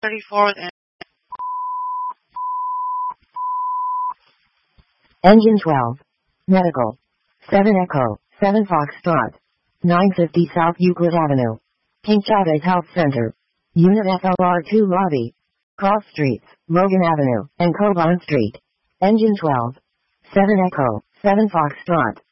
34th and Engine 12. Medical. 7 Echo, 7 Foxtrot. 950 South Euclid Avenue. King Chavez Health Center. Unit FLR2 Lobby. Cross Streets, Logan Avenue, and Coban Street. Engine 12. 7 Echo, 7 Foxtrot.